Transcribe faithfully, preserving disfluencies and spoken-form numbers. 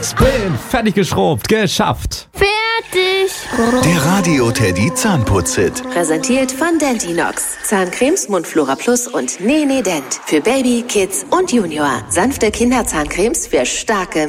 Spin, fertig geschrubbt, geschafft. Fertig. Der Radio Teddy Zahnputz-Hit. Präsentiert von Dentinox. Zahncremes Mundflora Plus und Nene Dent. Für Baby, Kids und Junior. Sanfte Kinderzahncremes für starke